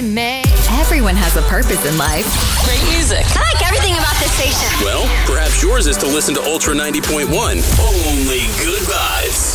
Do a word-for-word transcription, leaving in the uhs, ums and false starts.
be made. Everyone has a purpose in life. Great music. I like everything about this station. Well, perhaps yours is to listen to Ultra ninety point one. Only good vibes.